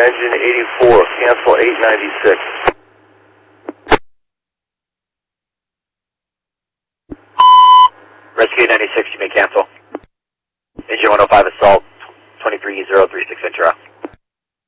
engine 84, cancel 896. Rescue 96, you may cancel. Engine 105 is